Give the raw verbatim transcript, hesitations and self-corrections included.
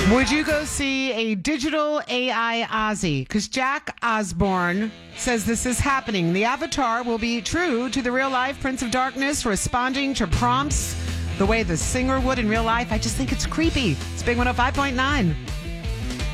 Would you go see a digital A I Ozzy? Because Jack Osborne says this is happening. The avatar will be true to the real-life Prince of Darkness, responding to prompts the way the singer would in real life. I just think it's creepy. It's Big one oh five point nine.